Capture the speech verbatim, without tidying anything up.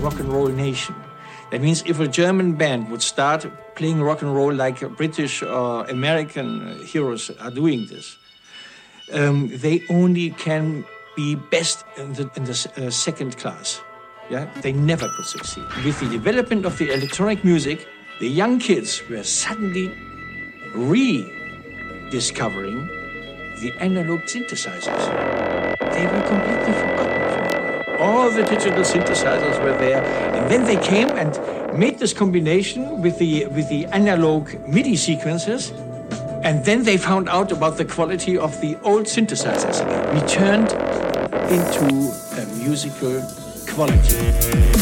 rock and roll nation. That means if a German band would start playing rock and roll like British or American heroes are doing this, um, they only can be best in the, in the uh, second class. Yeah, they never could succeed. With the development of the electronic music, the young kids were suddenly rediscovering the analog synthesizers. They were completely forgotten for a while. All the digital synthesizers were there, and then they came and made this combination with the with the analog MIDI sequences, and then they found out about the quality of the old synthesizers again. We turned into a musical quality.